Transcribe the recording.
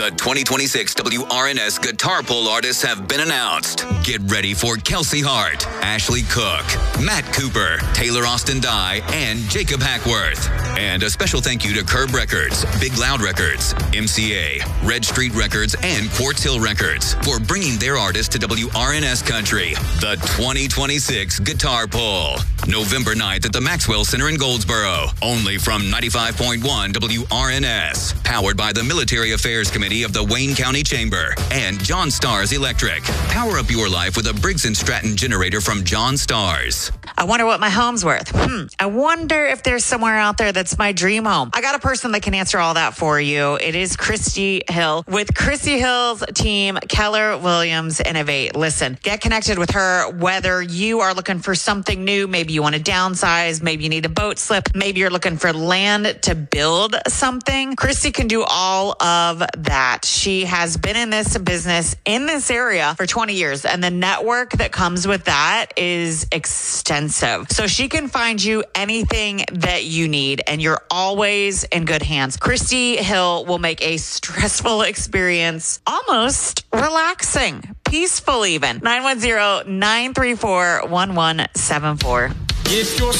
The 2026 WRNS Guitar Poll artists have been announced. Get ready for Kelsey Hart, Ashley Cook, Matt Cooper, Taylor Austin Dye, and Jacob Hackworth. And a special thank you to Curb Records, Big Loud Records, MCA, Red Street Records, and Quartz Hill Records for bringing their artists to WRNS Country. The 2026 Guitar Poll, November 9th at the Maxwell Center in Goldsboro. Only from 95.1 WRNS. Powered by the Military Affairs Committee of the Wayne County Chamber and John Stars Electric. Power up your life with a Briggs & Stratton generator from John Stars. I wonder what my home's worth. I wonder if there's somewhere out there that's my dream home. I got a person that can answer all that for you. It is Christy Hill with Christy Hill's team, Keller Williams Innovate. Listen, get connected with her whether you are looking for something new. Maybe you want to downsize. Maybe you need a boat slip. Maybe you're looking for land to build something. Christy can do all of that. She has been in this business in this area for 20 years, and the network that comes with that is extensive. So she can find you anything that you need, and you're always in good hands. Christy Hill will make a stressful experience almost relaxing, peaceful even. 910-934-1174. If you're